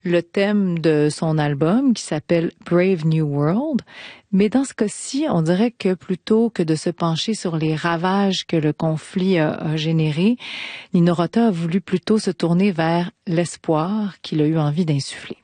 le thème de son album qui s'appelle Brave New World. Mais dans ce cas-ci, on dirait que plutôt que de se pencher sur les ravages que le conflit a générés, Nino Rota a voulu plutôt se tourner vers l'espoir qu'il a eu envie d'insuffler.